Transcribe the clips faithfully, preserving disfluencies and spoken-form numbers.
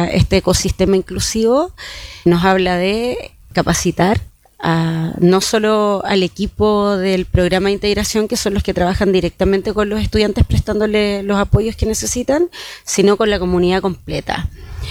esta, este ecosistema inclusivo nos habla de capacitar a, no solo al equipo del programa de integración, que son los que trabajan directamente con los estudiantes prestándole los apoyos que necesitan, sino con la comunidad completa.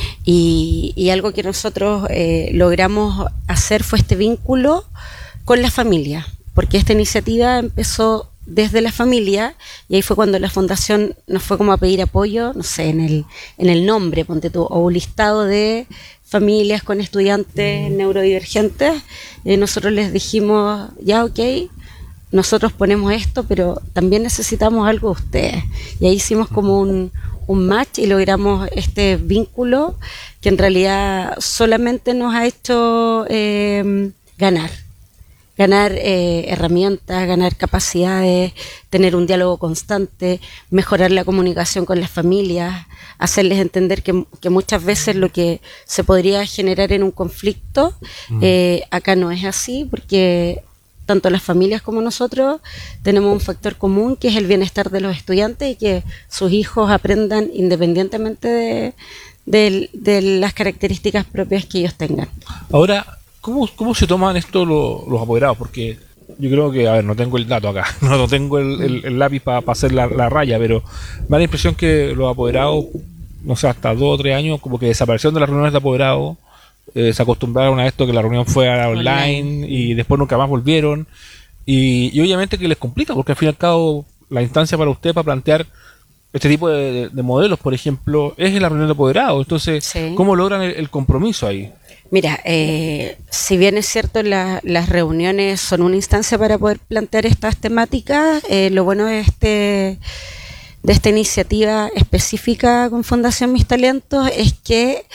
Y, y algo que nosotros eh, logramos hacer fue este vínculo con la familia, porque esta iniciativa empezó desde la familia, y ahí fue cuando la fundación nos fue como a pedir apoyo, no sé, en el, en el nombre, ponte tú, o un listado de familias con estudiantes neurodivergentes, y nosotros les dijimos, ya ok, nosotros ponemos esto, pero también necesitamos algo de ustedes, y ahí hicimos como un, un match y logramos este vínculo que en realidad solamente nos ha hecho eh, ganar. ganar eh, herramientas, ganar capacidades, tener un diálogo constante, mejorar la comunicación con las familias, hacerles entender que, que muchas veces lo que se podría generar en un conflicto, mm. eh, acá no es así, porque tanto las familias como nosotros tenemos un factor común, que es el bienestar de los estudiantes y que sus hijos aprendan independientemente de, de, de las características propias que ellos tengan. Ahora, ¿Cómo, ¿Cómo se toman esto los, los apoderados? Porque yo creo que, a ver, no tengo el dato acá, no, no tengo el, el, el lápiz para pa hacer la, la raya, pero me da la impresión que los apoderados, no sé, hasta dos o tres años, como que desaparecieron de las reuniones de apoderados, eh, se acostumbraron a esto, que la reunión fuera online, online y después nunca más volvieron. Y, y obviamente que les complica, porque al fin y al cabo, la instancia para usted para plantear este tipo de, de, de modelos, por ejemplo, es en la reunión de apoderados. Entonces, sí. ¿Cómo logran el, el compromiso ahí? Mira, eh, si bien es cierto, la, las reuniones son una instancia para poder plantear estas temáticas, eh, lo bueno de, este, de esta iniciativa específica con Fundación Mis Talentos es que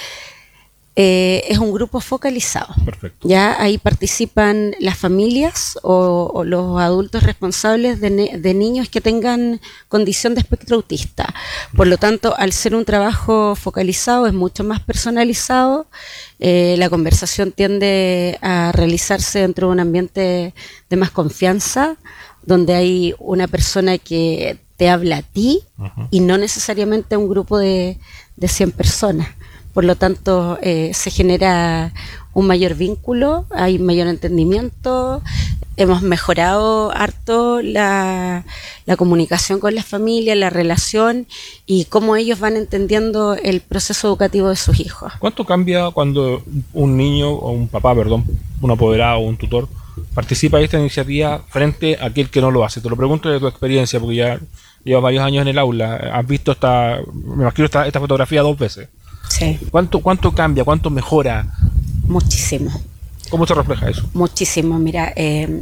eh, es un grupo focalizado. Perfecto. Ya ahí participan las familias o, o los adultos responsables de, ne- de niños que tengan condición de espectro autista. Por lo tanto, al ser un trabajo focalizado, es mucho más personalizado. Eh, la conversación tiende a realizarse dentro de un ambiente de más confianza, donde hay una persona que te habla a ti, uh-huh, y no necesariamente un grupo de, de cien personas. Por lo tanto, eh, se genera un mayor vínculo, hay mayor entendimiento, hemos mejorado harto la, la comunicación con las familias, la relación y cómo ellos van entendiendo el proceso educativo de sus hijos. ¿Cuánto cambia cuando un niño o un papá, perdón, un apoderado o un tutor participa de esta iniciativa frente a aquel que no lo hace? Te lo pregunto de tu experiencia, porque ya llevas varios años en el aula, has visto esta, me imagino esta, esta fotografía dos veces. Sí. ¿Cuánto, cuánto cambia? ¿Cuánto mejora? Muchísimo. ¿Cómo se refleja eso? Muchísimo. Mira, eh,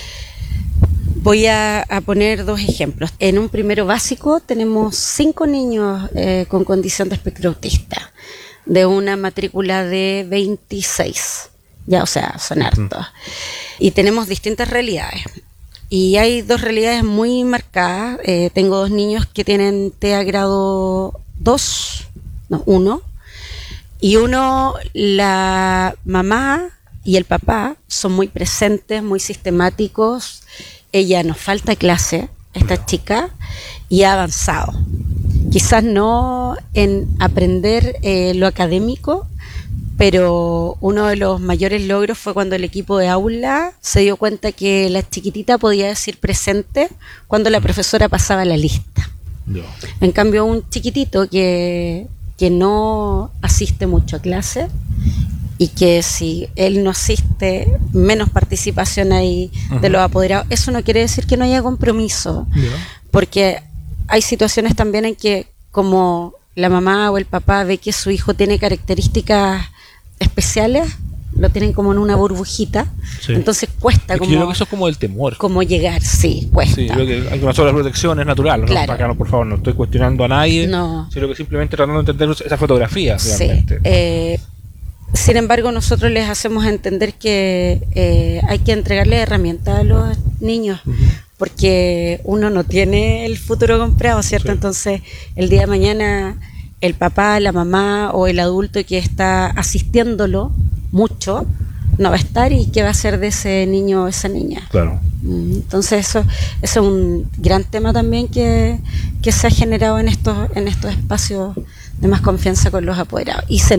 voy a, a poner dos ejemplos. En un primero básico tenemos cinco niños eh, con condición de espectro autista, de una matrícula de veintiséis. Ya, o sea, son hartos. Uh-huh. Y tenemos distintas realidades. Y hay dos realidades muy marcadas. Eh, tengo dos niños que tienen T E A grado dos, no, uno. Y uno, la mamá y el papá son muy presentes, muy sistemáticos. Ella nos falta clase, esta chica, y ha avanzado. Quizás no en aprender eh, lo académico, pero uno de los mayores logros fue cuando el equipo de aula se dio cuenta que la chiquitita podía decir presente cuando la profesora pasaba la lista. No. En cambio, un chiquitito que... que no asiste mucho a clase y que si él no asiste, menos participación hay, uh-huh, de los apoderados. Eso no quiere decir que no haya compromiso, yeah, porque hay situaciones también en que, como la mamá o el papá ve que su hijo tiene características especiales, lo tienen como en una burbujita, sí, entonces cuesta. Es que como, yo creo que eso es como el temor. Como llegar, sí, cuesta. Sí, creo que hay una sobreprotección, es natural, ¿no? Claro. Acá no, por favor, no estoy cuestionando a nadie, no, sino que simplemente tratando de entender esa fotografía, realmente. Sí. Eh, sin embargo, nosotros les hacemos entender que eh, hay que entregarle herramientas a los niños, uh-huh, porque uno no tiene el futuro comprado, ¿cierto? Sí. Entonces, el día de mañana, el papá, la mamá o el adulto que está asistiéndolo mucho no va a estar, y qué va a ser de ese niño o esa niña. Claro. Entonces eso, eso es un gran tema también que, que se ha generado en estos, en estos espacios de más confianza con los apoderados, y se